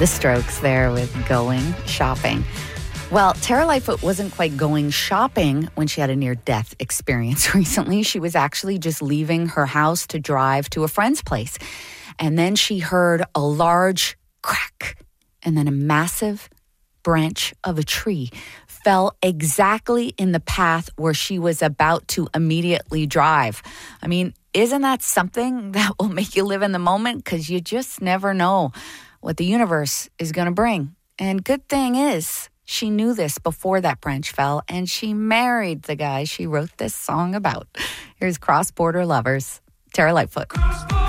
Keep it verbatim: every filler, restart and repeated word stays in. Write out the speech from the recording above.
The Strokes there with Going Shopping. Well, Tara Lightfoot wasn't quite going shopping when she had a near-death experience recently. She was actually just leaving her house to drive to a friend's place. And then she heard a large crack, and then a massive branch of a tree fell exactly in the path where she was about to immediately drive. I mean, isn't that something that will make you live in the moment? Because you just never know what the universe is going to bring. And good thing is, she knew this before that branch fell, and she married the guy she wrote this song about. Here's Cross Border Lovers, Tara Lightfoot.